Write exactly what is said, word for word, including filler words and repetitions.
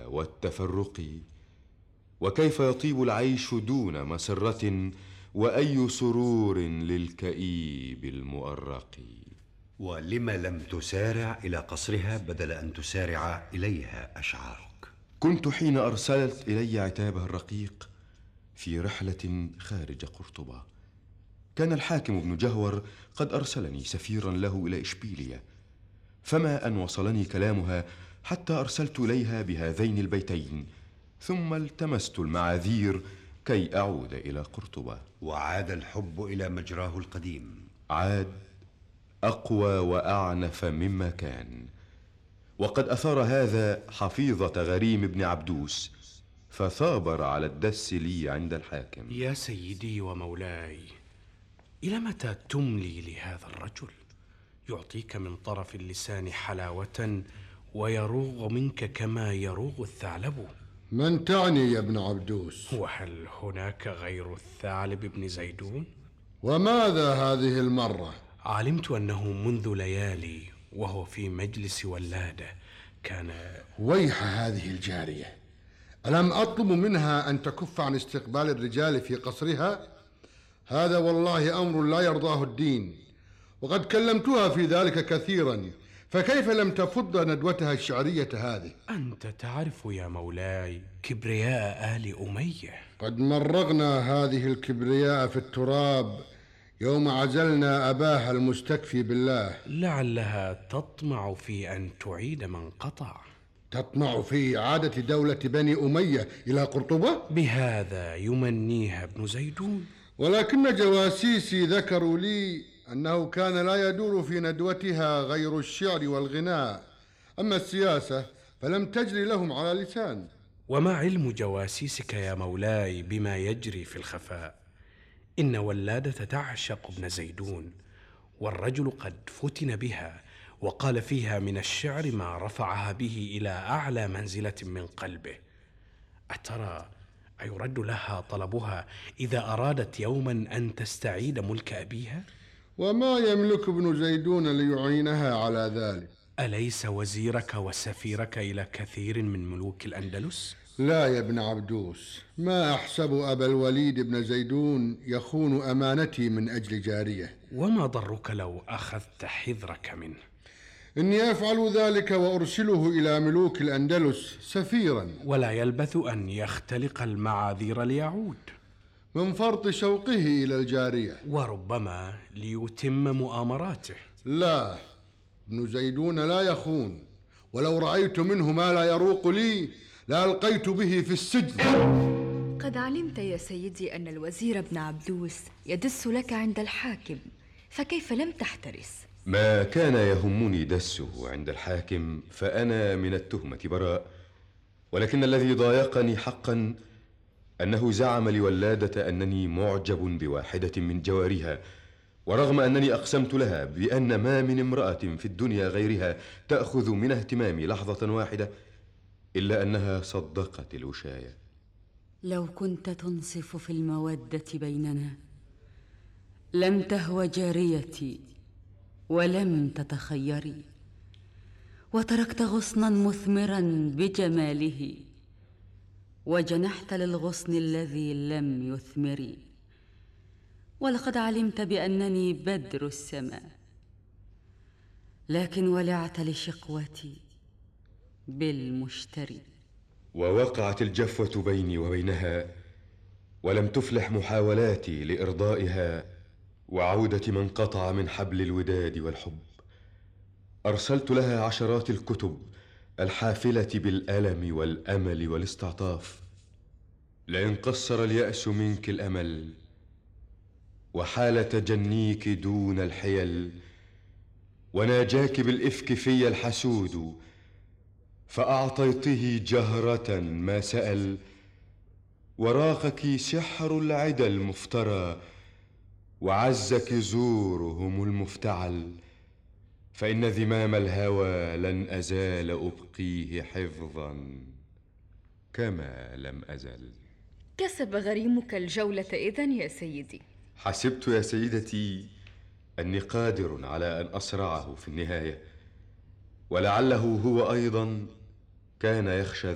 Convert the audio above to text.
والتفرق، وكيف يطيب العيش دون مسرة، وأي سرور للكئيب المؤرق. ولم لم تسارع إلى قصرها بدل أن تسارع إليها أشعارك؟ كنت حين أرسلت إلي عتابها الرقيق في رحلة خارج قرطبة، كان الحاكم ابن جهور قد أرسلني سفيرا له إلى إشبيلية، فما أن وصلني كلامها حتى أرسلت إليها بهذين البيتين، ثم التمست المعاذير كي أعود إلى قرطبة. وعاد الحب إلى مجراه القديم. عاد أقوى وأعنف مما كان، وقد أثار هذا حفيظة غريم بن عبدوس، فثابر على الدس لي عند الحاكم. يا سيدي ومولاي، إلى متى تملي لهذا الرجل؟ يعطيك من طرف اللسان حلاوة ويروغ منك كما يروغ الثعلب. من تعني يا ابن عبدوس؟ وهل هناك غير الثعلب بن زيدون؟ وماذا هذه المرة؟ علمت أنه منذ ليالي وهو في مجلس ولادة كان... ويح هذه الجارية، ألم أطلب منها أن تكف عن استقبال الرجال في قصرها؟ هذا والله أمر لا يرضاه الدين، وقد كلمتها في ذلك كثيرا، فكيف لم تفض ندوتها الشعرية هذه؟ أنت تعرف يا مولاي كبرياء آل أمية. قد مرغنا هذه الكبرياء في التراب يوم عزلنا أباها المستكفي بالله. لعلها تطمع في أن تعيد من قطع. تطمع في إعادة دولة بني أمية إلى قرطبة؟ بهذا يمنيها ابن زيدون. ولكن جواسيسي ذكروا لي أنه كان لا يدور في ندوتها غير الشعر والغناء، أما السياسة فلم تجري لهم على لسان. وما علم جواسيسك يا مولاي بما يجري في الخفاء؟ إن ولادة تعشق ابن زيدون، والرجل قد فتن بها وقال فيها من الشعر ما رفعها به إلى أعلى منزلة من قلبه. أترى أيرد لها طلبها إذا أرادت يوما أن تستعيد ملك أبيها؟ وما يملك ابن زيدون ليعينها على ذلك؟ أليس وزيرك وسفيرك إلى كثير من ملوك الأندلس؟ لا يا ابن عبدوس، ما أحسب أبا الوليد بن زيدون يخون أمانتي من أجل جارية. وما ضرك لو أخذت حذرك منه؟ إني أفعل ذلك وأرسله إلى ملوك الأندلس سفيرا، ولا يلبث أن يختلق المعاذير ليعود من فرط شوقه إلى الجارية، وربما ليتم مؤامراته. لا، ابن زيدون لا يخون، ولو رأيت منه ما لا يروق لي لألقيت به في السجن. قد علمت يا سيدي أن الوزير ابن عبدوس يدس لك عند الحاكم، فكيف لم تحترس؟ ما كان يهمني دسه عند الحاكم، فأنا من التهمة براء، ولكن الذي ضايقني حقا أنه زعم لولادة أنني معجب بواحدة من جوارها، ورغم أنني أقسمت لها بأن ما من امرأة في الدنيا غيرها تأخذ من اهتمامي لحظة واحدة، إلا أنها صدقت الوشاية. لو كنت تنصف في المودة بيننا لم تهوى جاريتي ولم تتخيري، وتركت غصنا مثمرا بجماله وجنحت للغصن الذي لم يثمر. ولقد علمت بأنني بدر السماء، لكن ولعت لشقوتي بالمشتري. ووقعت الجفوة بيني وبينها، ولم تفلح محاولاتي لإرضائها وعودة من قطع من حبل الوداد والحب. أرسلت لها عشرات الكتب الحافلة بالألم والأمل والاستعطاف، لئن قصر اليأس منك الأمل وحال تجنيك دون الحيل، وناجاك بالإفك في الحسود، فأعطيته جهرة ما سأل، وراقك سحر العدا المفترى، وعزك زورهم المفتعل، فإن ذمام الهوى لن أزال أبقيه حفظا كما لم أزل. كسب غريمك الجولة إذن يا سيدي؟ حسبت يا سيدتي أني قادر على أن أصرعه في النهاية، ولعله هو أيضا كان يخشى